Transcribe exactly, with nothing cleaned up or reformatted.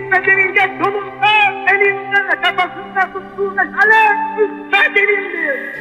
Gitmediğince sonunda elinde ve kafasında tuttuğu meşale müstahdelimdir.